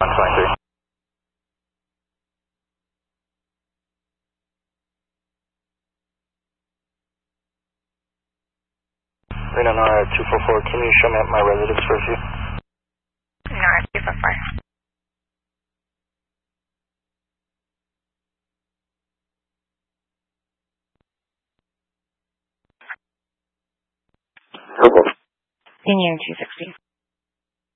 123. Reno NOR 244, can you show me at my residence for a few? NOR 244. Purple. Union 260.